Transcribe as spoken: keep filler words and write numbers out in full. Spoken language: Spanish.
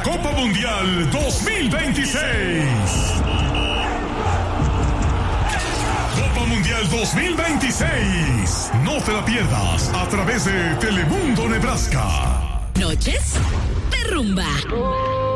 Copa Mundial dos mil veintiséis. Copa Mundial dos mil veintiséis. No te la pierdas a través de Telemundo Nebraska. Noches de rumba.